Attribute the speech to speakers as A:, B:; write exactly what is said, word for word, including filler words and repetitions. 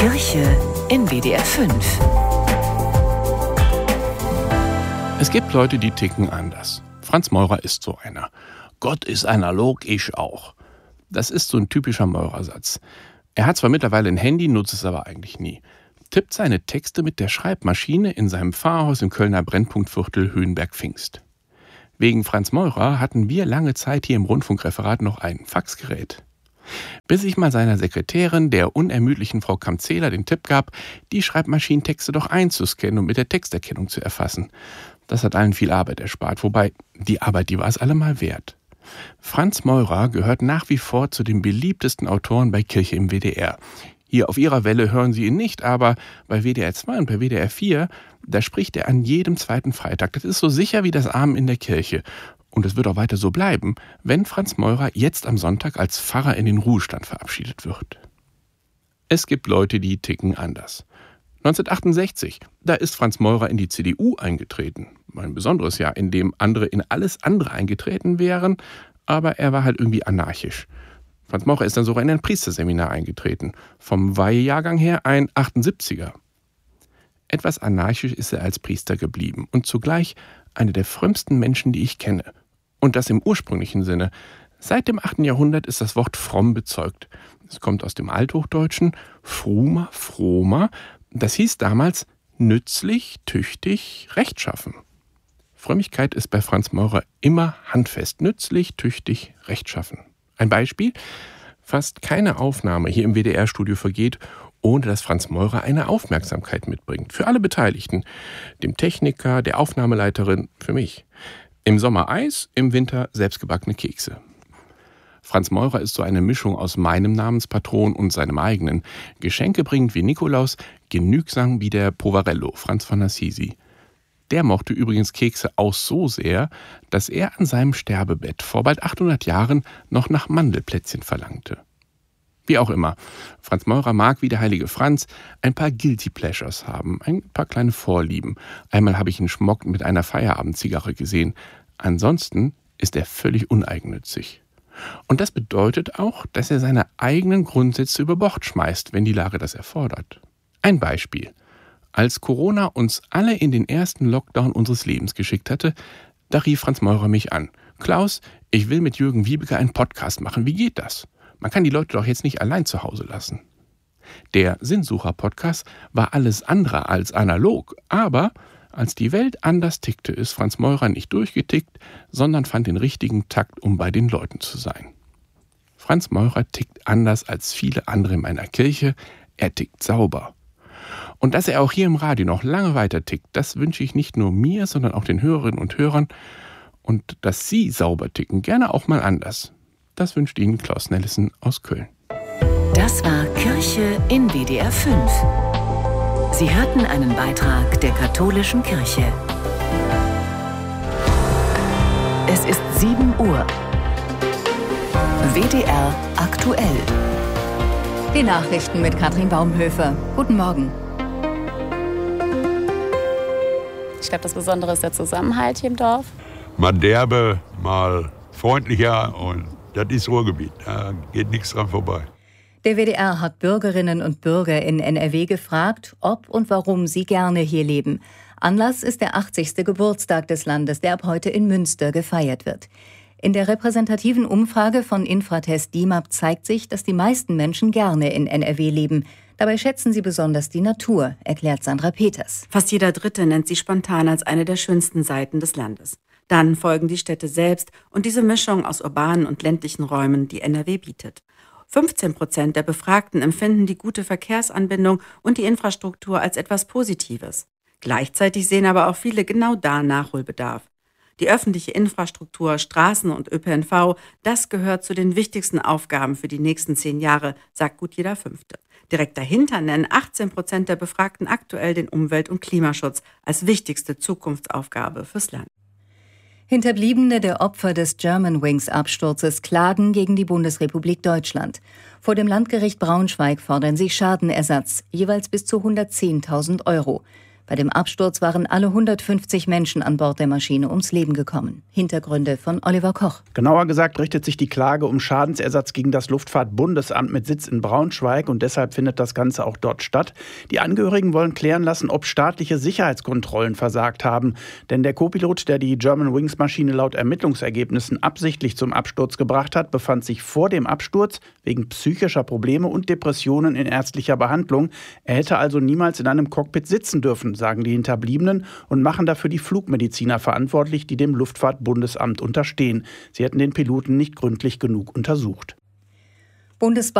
A: Kirche in W D R fünf.
B: Es gibt Leute, die ticken anders. Franz Meurer ist so einer. Gott ist analog, ich auch. Das ist so ein typischer Meurer-Satz. Er hat zwar mittlerweile ein Handy, nutzt es aber eigentlich nie. Tippt seine Texte mit der Schreibmaschine in seinem Pfarrhaus im Kölner Brennpunktviertel Höhenberg-Pfingst. Wegen Franz Meurer hatten wir lange Zeit hier im Rundfunkreferat noch ein Faxgerät. Bis ich mal seiner Sekretärin, der unermüdlichen Frau Kamm-Zähler, den Tipp gab, die Schreibmaschinentexte doch einzuscannen und mit der Texterkennung zu erfassen. Das hat allen viel Arbeit erspart, wobei die Arbeit, die war es allemal wert. Franz Meurer gehört nach wie vor zu den beliebtesten Autoren bei Kirche im W D R. Hier auf Ihrer Welle hören Sie ihn nicht, aber bei W D R zwei und bei W D R vier, da spricht er an jedem zweiten Freitag. Das ist so sicher wie das Amen in der Kirche. Und es wird auch weiter so bleiben, wenn Franz Meurer jetzt am Sonntag als Pfarrer in den Ruhestand verabschiedet wird. Es gibt Leute, die ticken anders. neunzehnhundertachtundsechzig, da ist Franz Meurer in die C D U eingetreten. Ein besonderes Jahr, in dem andere in alles andere eingetreten wären, aber er war halt irgendwie anarchisch. Franz Meurer ist dann sogar in ein Priesterseminar eingetreten. Vom Weihejahrgang her ein achtundsiebziger. Etwas anarchisch ist er als Priester geblieben und zugleich einer der frömmsten Menschen, die ich kenne. Und das im ursprünglichen Sinne. Seit dem achten Jahrhundert ist das Wort fromm bezeugt. Es kommt aus dem Althochdeutschen fruma, froma. Das hieß damals nützlich, tüchtig, rechtschaffen. Frömmigkeit ist bei Franz Meurer immer handfest. Nützlich, tüchtig, rechtschaffen. Ein Beispiel: Fast keine Aufnahme hier im W D R-Studio vergeht, ohne dass Franz Meurer eine Aufmerksamkeit mitbringt. Für alle Beteiligten. Dem Techniker, der Aufnahmeleiterin, für mich. Im Sommer Eis, im Winter selbstgebackene Kekse. Franz Meurer ist so eine Mischung aus meinem Namenspatron und seinem eigenen. Geschenke bringend wie Nikolaus, genügsam wie der Poverello, Franz von Assisi. Der mochte übrigens Kekse auch so sehr, dass er an seinem Sterbebett vor bald achthundert Jahren noch nach Mandelplätzchen verlangte. Wie auch immer, Franz Meurer mag wie der heilige Franz ein paar Guilty Pleasures haben, ein paar kleine Vorlieben. Einmal habe ich ihn schmockend mit einer Feierabendzigarre gesehen. Ansonsten ist er völlig uneigennützig. Und das bedeutet auch, dass er seine eigenen Grundsätze über Bord schmeißt, wenn die Lage das erfordert. Ein Beispiel. Als Corona uns alle in den ersten Lockdown unseres Lebens geschickt hatte, da rief Franz Meurer mich an. Klaus, ich will mit Jürgen Wiebeke einen Podcast machen. Wie geht das? Man kann die Leute doch jetzt nicht allein zu Hause lassen. Der Sinnsucher-Podcast war alles andere als analog, aber als die Welt anders tickte, ist Franz Meurer nicht durchgetickt, sondern fand den richtigen Takt, um bei den Leuten zu sein. Franz Meurer tickt anders als viele andere in meiner Kirche. Er tickt sauber. Und dass er auch hier im Radio noch lange weiter tickt, das wünsche ich nicht nur mir, sondern auch den Hörerinnen und Hörern. Und dass Sie sauber ticken, gerne auch mal anders. Das wünscht Ihnen Klaus Nellissen aus Köln.
A: Das war Kirche in W D R fünf. Sie hörten einen Beitrag der katholischen Kirche. Es ist sieben Uhr. W D R aktuell.
C: Die Nachrichten mit Katrin Baumhöfer. Guten Morgen.
D: Ich glaube, das Besondere ist der Zusammenhalt hier im Dorf.
E: Mal derbe, mal freundlicher und das ist Ruhrgebiet. Da geht nichts dran vorbei.
C: Der W D R hat Bürgerinnen und Bürger in N R W gefragt, ob und warum sie gerne hier leben. Anlass ist der achtzigste Geburtstag des Landes, der ab heute in Münster gefeiert wird. In der repräsentativen Umfrage von Infratest D I M A P zeigt sich, dass die meisten Menschen gerne in N R W leben. Dabei schätzen sie besonders die Natur, erklärt Sandra Peters.
F: Fast jeder Dritte nennt sie spontan als eine der schönsten Seiten des Landes. Dann folgen die Städte selbst und diese Mischung aus urbanen und ländlichen Räumen, die N R W bietet. fünfzehn Prozent der Befragten empfinden die gute Verkehrsanbindung und die Infrastruktur als etwas Positives. Gleichzeitig sehen aber auch viele genau da Nachholbedarf. Die öffentliche Infrastruktur, Straßen und Ö P N V, das gehört zu den wichtigsten Aufgaben für die nächsten zehn Jahre, sagt gut jeder Fünfte. Direkt dahinter nennen achtzehn Prozent der Befragten aktuell den Umwelt- und Klimaschutz als wichtigste Zukunftsaufgabe fürs Land.
C: Hinterbliebene der Opfer des Germanwings-Absturzes klagen gegen die Bundesrepublik Deutschland. Vor dem Landgericht Braunschweig fordern sie Schadenersatz, jeweils bis zu hundertzehntausend Euro. Bei dem Absturz waren alle hundertfünfzig Menschen an Bord der Maschine ums Leben gekommen. Hintergründe von Oliver Koch.
G: Genauer gesagt richtet sich die Klage um Schadensersatz gegen das Luftfahrtbundesamt mit Sitz in Braunschweig und deshalb findet das Ganze auch dort statt. Die Angehörigen wollen klären lassen, ob staatliche Sicherheitskontrollen versagt haben. Denn der Co-Pilot, der die Germanwings-Maschine laut Ermittlungsergebnissen absichtlich zum Absturz gebracht hat, befand sich vor dem Absturz wegen psychischer Probleme und Depressionen in ärztlicher Behandlung. Er hätte also niemals in einem Cockpit sitzen dürfen, sagen die Hinterbliebenen und machen dafür die Flugmediziner verantwortlich, die dem Luftfahrtbundesamt unterstehen. Sie hätten den Piloten nicht gründlich genug untersucht.
C: Bundesbau